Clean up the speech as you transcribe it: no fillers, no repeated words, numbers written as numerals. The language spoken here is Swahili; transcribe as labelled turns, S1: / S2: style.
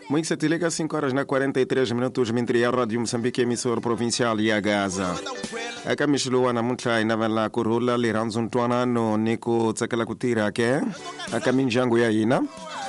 S1: Muito satileka 5 horas na 43 minutos mintri ya Radio Moçambique emissora provincial ya Gaza. Aka mishluwa na mutla inavala kurula liranzu ntwana no niku tsakala kutira ke. Aka minjangu ya ina.